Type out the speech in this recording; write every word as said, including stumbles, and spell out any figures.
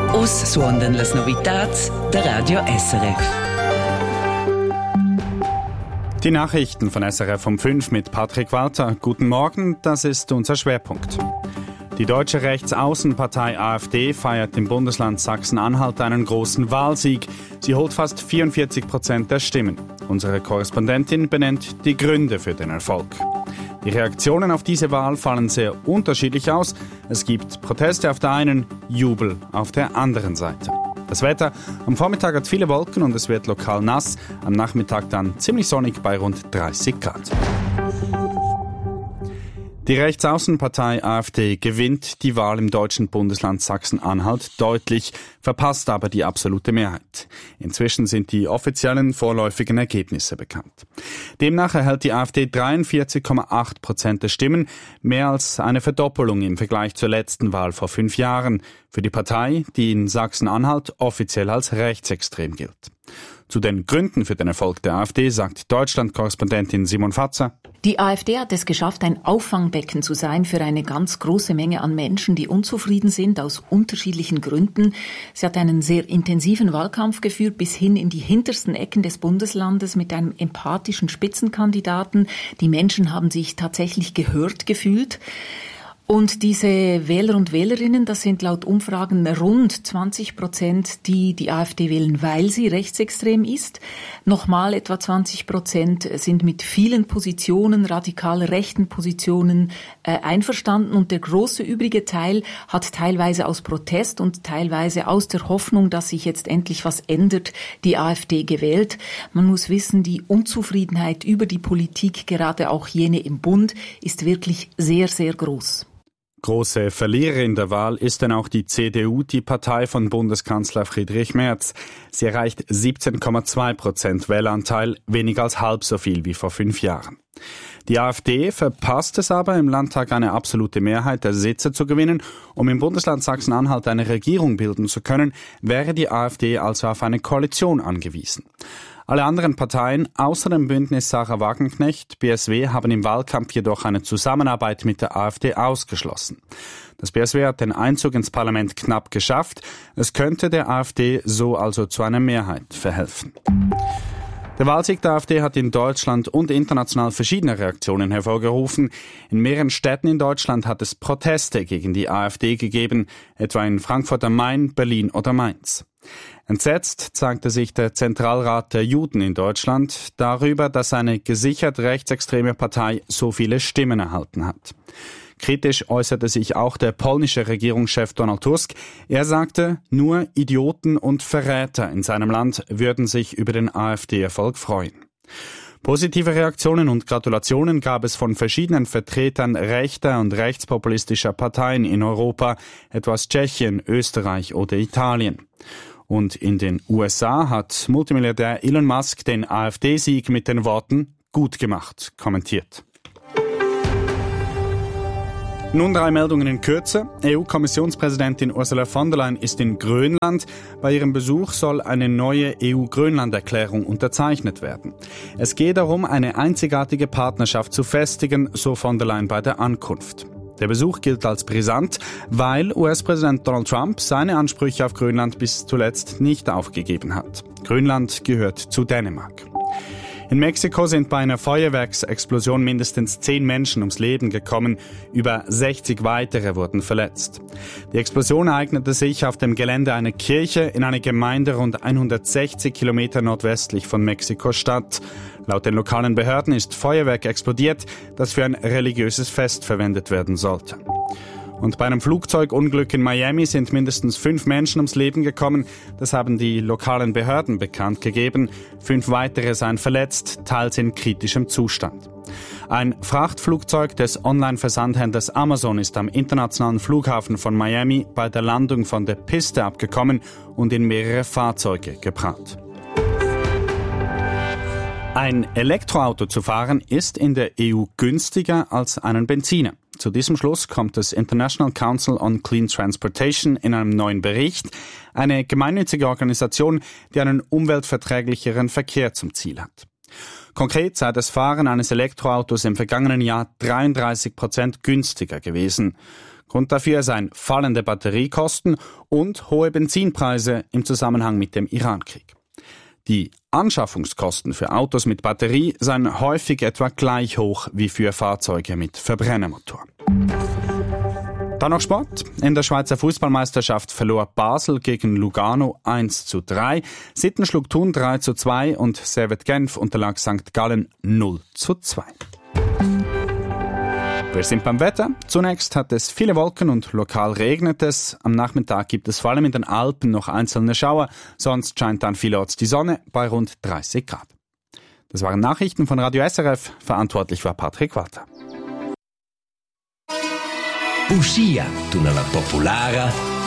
Us suondan las novitats der Radio S R F. Die Nachrichten von S R F um fünf mit Patrick Walter. Guten Morgen, das ist unser Schwerpunkt. Die deutsche Rechtsaußenpartei AfD feiert im Bundesland Sachsen-Anhalt einen großen Wahlsieg. Sie holt fast vierundvierzig Prozent der Stimmen. Unsere Korrespondentin benennt die Gründe für den Erfolg. Die Reaktionen auf diese Wahl fallen sehr unterschiedlich aus. Es gibt Proteste auf der einen, Jubel auf der anderen Seite. Das Wetter: am Vormittag hat viele Wolken und es wird lokal nass. Am Nachmittag dann ziemlich sonnig bei rund dreißig Grad. Die Rechtsaußenpartei AfD gewinnt die Wahl im deutschen Bundesland Sachsen-Anhalt deutlich, verpasst aber die absolute Mehrheit. Inzwischen sind die offiziellen vorläufigen Ergebnisse bekannt. Demnach erhält die AfD dreiundvierzig Komma acht Prozent der Stimmen, mehr als eine Verdoppelung im Vergleich zur letzten Wahl vor fünf Jahren. Für die Partei, die in Sachsen-Anhalt offiziell als rechtsextrem gilt. Zu den Gründen für den Erfolg der AfD sagt Deutschland-Korrespondentin Simon Fatzer: Die AfD hat es geschafft, ein Auffangbecken zu sein für eine ganz große Menge an Menschen, die unzufrieden sind aus unterschiedlichen Gründen. Sie hat einen sehr intensiven Wahlkampf geführt, bis hin in die hintersten Ecken des Bundeslandes mit einem empathischen Spitzenkandidaten. Die Menschen haben sich tatsächlich gehört gefühlt. Und diese Wähler und Wählerinnen, das sind laut Umfragen rund zwanzig Prozent, die die AfD wählen, weil sie rechtsextrem ist. Nochmal etwa zwanzig Prozent sind mit vielen Positionen, radikal rechten Positionen äh, einverstanden. Und der große übrige Teil hat teilweise aus Protest und teilweise aus der Hoffnung, dass sich jetzt endlich was ändert, die AfD gewählt. Man muss wissen, die Unzufriedenheit über die Politik, gerade auch jene im Bund, ist wirklich sehr, sehr groß. Große Verliererin der Wahl ist dann auch die C D U, die Partei von Bundeskanzler Friedrich Merz. Sie erreicht siebzehn Komma zwei Prozent Wähleranteil, weniger als halb so viel wie vor fünf Jahren. Die AfD verpasst es aber, im Landtag eine absolute Mehrheit der Sitze zu gewinnen. Um im Bundesland Sachsen-Anhalt eine Regierung bilden zu können, wäre die AfD also auf eine Koalition angewiesen. Alle anderen Parteien außer dem Bündnis Sarah Wagenknecht, B S W, haben im Wahlkampf jedoch eine Zusammenarbeit mit der AfD ausgeschlossen. Das B S W hat den Einzug ins Parlament knapp geschafft. Es könnte der AfD so also zu einer Mehrheit verhelfen. Der Wahlsieg der AfD hat in Deutschland und international verschiedene Reaktionen hervorgerufen. In mehreren Städten in Deutschland hat es Proteste gegen die AfD gegeben, etwa in Frankfurt am Main, Berlin oder Mainz. Entsetzt zeigte sich der Zentralrat der Juden in Deutschland darüber, dass eine gesichert rechtsextreme Partei so viele Stimmen erhalten hat. Kritisch äußerte sich auch der polnische Regierungschef Donald Tusk. Er sagte, nur Idioten und Verräter in seinem Land würden sich über den AfD-Erfolg freuen. Positive Reaktionen und Gratulationen gab es von verschiedenen Vertretern rechter und rechtspopulistischer Parteien in Europa, etwa aus Tschechien, Österreich oder Italien. Und in den U S A hat Multimilliardär Elon Musk den AfD-Sieg mit den Worten „gut gemacht“ kommentiert. Nun drei Meldungen in Kürze. E U-Kommissionspräsidentin Ursula von der Leyen ist in Grönland. Bei ihrem Besuch soll eine neue E U-Grönland-Erklärung unterzeichnet werden. Es geht darum, eine einzigartige Partnerschaft zu festigen, so von der Leyen bei der Ankunft. Der Besuch gilt als brisant, weil U S-Präsident Donald Trump seine Ansprüche auf Grönland bis zuletzt nicht aufgegeben hat. Grönland gehört zu Dänemark. In Mexiko sind bei einer Feuerwerksexplosion mindestens zehn Menschen ums Leben gekommen, über sechzig weitere wurden verletzt. Die Explosion ereignete sich auf dem Gelände einer Kirche in einer Gemeinde rund hundertsechzig Kilometer nordwestlich von Mexiko-Stadt. Laut den lokalen Behörden ist Feuerwerk explodiert, das für ein religiöses Fest verwendet werden sollte. Und bei einem Flugzeugunglück in Miami sind mindestens fünf Menschen ums Leben gekommen. Das haben die lokalen Behörden bekannt gegeben. Fünf weitere seien verletzt, teils in kritischem Zustand. Ein Frachtflugzeug des Online-Versandhändlers Amazon ist am internationalen Flughafen von Miami bei der Landung von der Piste abgekommen und in mehrere Fahrzeuge gebrannt. Ein Elektroauto zu fahren ist in der E U günstiger als einen Benziner. Zu diesem Schluss kommt das International Council on Clean Transportation in einem neuen Bericht, eine gemeinnützige Organisation, die einen umweltverträglicheren Verkehr zum Ziel hat. Konkret sei das Fahren eines Elektroautos im vergangenen Jahr dreiunddreißig Prozent günstiger gewesen. Grund dafür seien fallende Batteriekosten und hohe Benzinpreise im Zusammenhang mit dem Irankrieg. Die Anschaffungskosten für Autos mit Batterie seien häufig etwa gleich hoch wie für Fahrzeuge mit Verbrennermotor. Dann noch Sport. In der Schweizer Fußballmeisterschaft verlor Basel gegen Lugano eins zu drei, Sitten schlug Thun drei zu zwei und Servette Genf unterlag Sankt Gallen null zu zwei. Wir sind beim Wetter. Zunächst hat es viele Wolken und lokal regnet es. Am Nachmittag gibt es vor allem in den Alpen noch einzelne Schauer, sonst scheint dann vielorts die Sonne bei rund dreißig Grad. Das waren Nachrichten von Radio S R F. Verantwortlich war Patrick Walter. Uscì, tu nella popolare